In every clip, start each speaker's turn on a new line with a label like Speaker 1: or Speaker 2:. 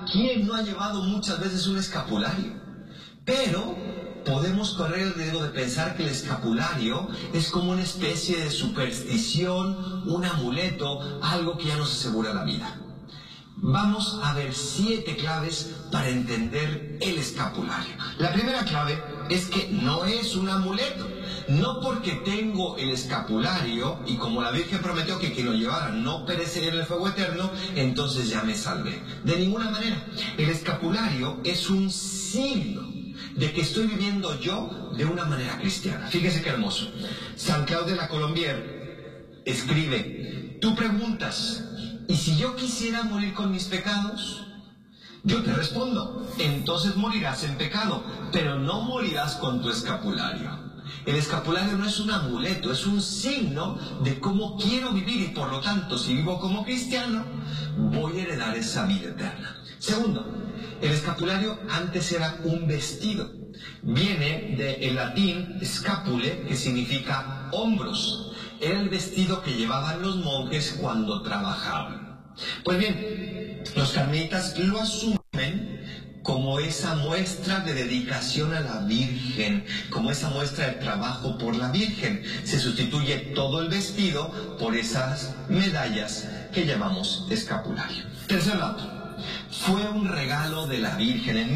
Speaker 1: ¿Quién no ha llevado muchas veces un escapulario? Pero podemos correr el riesgo de pensar que el escapulario es como una especie de superstición, un amuleto, algo que ya nos asegura la vida. Vamos a ver 7 claves para entender el escapulario. La primera clave es que no es un amuleto. No porque tengo el escapulario y como la Virgen prometió que quien lo llevara no perecería en el fuego eterno, entonces ya me salvé. De ninguna manera. El escapulario es un signo de que estoy viviendo yo de una manera cristiana. Fíjese qué hermoso. San Claudio de la Colombière escribe, tú preguntas, ¿y si yo quisiera morir con mis pecados? Yo te respondo, entonces morirás en pecado, pero no morirás con tu escapulario. El escapulario no es un amuleto, es un signo de cómo quiero vivir y por lo tanto, si vivo como cristiano, voy a heredar esa vida eterna. Segundo, el escapulario antes era un vestido. Viene del latín scapule, que significa hombros. Era el vestido que llevaban los monjes cuando trabajaban. Pues bien, los carmelitas lo asumen como esa muestra de dedicación a la Virgen, como esa muestra de trabajo por la Virgen. Se sustituye todo el vestido por esas medallas que llamamos escapulario. Tercer dato. Fue un regalo de la Virgen. En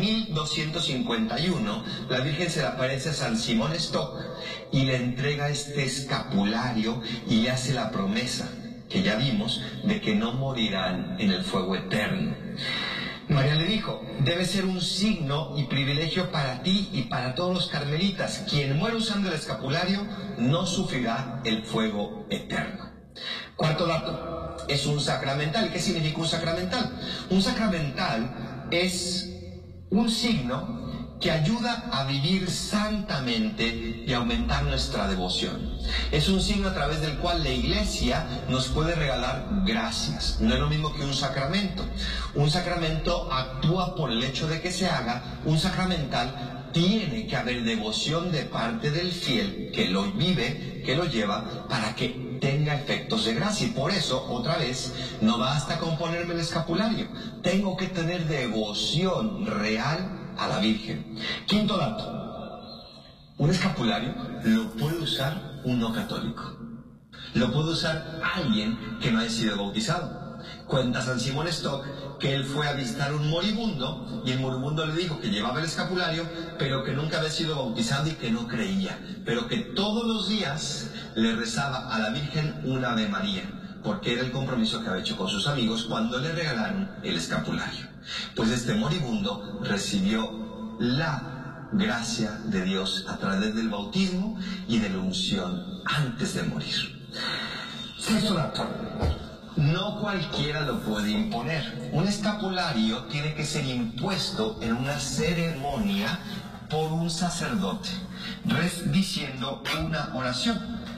Speaker 1: 1251, la Virgen se le aparece a San Simón Stock y le entrega este escapulario y le hace la promesa, que ya vimos, de que no morirán en el fuego eterno. María le dijo, debe ser un signo y privilegio para ti y para todos los carmelitas. Quien muere usando el escapulario no sufrirá el fuego eterno. Cuarto dato, es un sacramental. ¿Qué significa un sacramental? Un sacramental es un signo que ayuda a vivir santamente y aumentar nuestra devoción. Es un signo a través del cual la Iglesia nos puede regalar gracias. No es lo mismo que un sacramento. Un sacramento actúa por el hecho de que se haga. Un sacramental tiene que haber devoción de parte del fiel que lo vive, que lo lleva, para que tenga efectos de gracia. Y por eso, otra vez, no basta con ponerme el escapulario. Tengo que tener devoción real a la Virgen. Quinto dato. Un escapulario lo puede usar un no católico. Lo puede usar alguien que no haya sido bautizado. Cuenta San Simón Stock que él fue a visitar un moribundo y el moribundo le dijo que llevaba el escapulario, pero que nunca había sido bautizado y que no creía, pero que todos los días le rezaba a la Virgen una Ave María, porque era el compromiso que había hecho con sus amigos cuando le regalaron el escapulario. Pues este moribundo recibió la gracia de Dios a través del bautismo y de la unción antes de morir. Sexto dato. No cualquiera lo puede imponer. Un escapulario tiene que ser impuesto en una ceremonia por un sacerdote, diciendo una oración.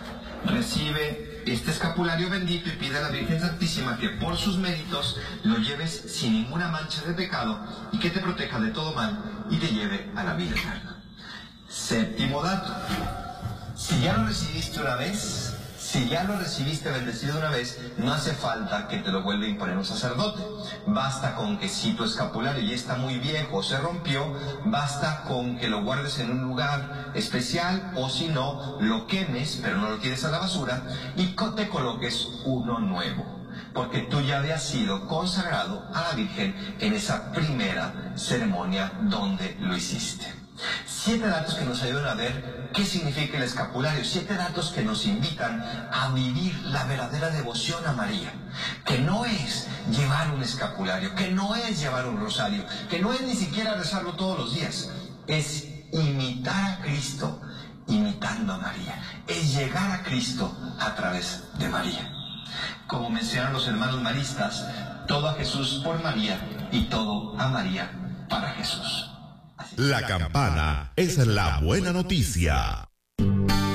Speaker 1: Recibe este escapulario bendito y pide a la Virgen Santísima que por sus méritos lo lleves sin ninguna mancha de pecado y que te proteja de todo mal y te lleve a la vida eterna. Séptimo dato. Si ya lo recibiste una vez, si ya lo recibiste bendecido una vez, no hace falta que te lo vuelva a imponer un sacerdote. Basta con que si tu escapulario ya está muy viejo o se rompió, basta con que lo guardes en un lugar especial o si no, lo quemes, pero no lo tires a la basura y te coloques uno nuevo. Porque tú ya habías sido consagrado a la Virgen en esa primera ceremonia donde lo hiciste. 7 datos que nos ayudan a ver qué significa el escapulario. 7 datos que nos invitan a vivir la verdadera devoción a María. Que no es llevar un escapulario, que no es llevar un rosario, que no es ni siquiera rezarlo todos los días. Es imitar a Cristo imitando a María. Es llegar a Cristo a través de María. Como mencionan los hermanos maristas, todo a Jesús por María y todo a María para Jesús.
Speaker 2: La campana es la buena noticia.